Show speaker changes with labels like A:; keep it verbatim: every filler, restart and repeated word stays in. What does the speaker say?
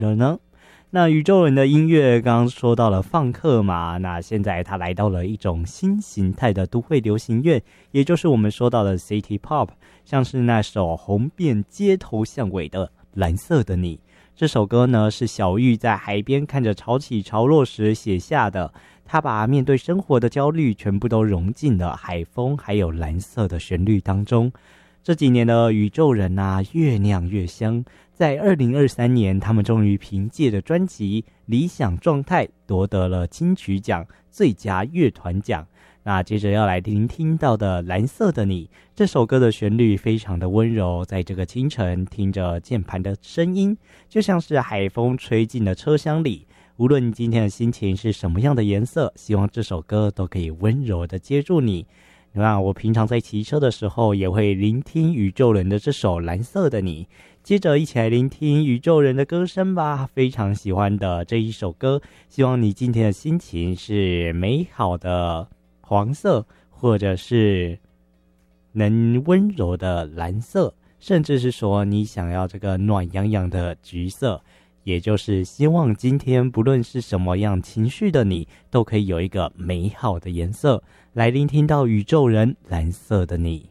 A: 了呢？那宇宙人的音乐刚刚说到了放克嘛，那现在它来到了一种新形态的都会流行乐，也就是我们说到的 City Pop， 像是那首红遍街头巷尾的《蓝色的你》。这首歌呢是小玉在海边看着潮起潮落时写下的，他把面对生活的焦虑全部都融进了海风还有蓝色的旋律当中。这几年的宇宙人啊，越酿越香。在二零二三年，他们终于凭借着专辑《理想状态》夺得了金曲奖最佳乐团奖。那接着要来聆听到的《蓝色的你》这首歌的旋律非常的温柔，在这个清晨听着键盘的声音，就像是海风吹进了车厢里。无论你今天的心情是什么样的颜色，希望这首歌都可以温柔的接住你。那我平常在骑车的时候也会聆听宇宙人的这首《蓝色的你》，接着一起来聆听宇宙人的歌声吧，非常喜欢的这一首歌，希望你今天的心情是美好的黄色，或者是能温柔的蓝色，甚至是说你想要这个暖洋洋的橘色，也就是希望今天不论是什么样情绪的你，都可以有一个美好的颜色。来聆听到宇宙人蓝色的你。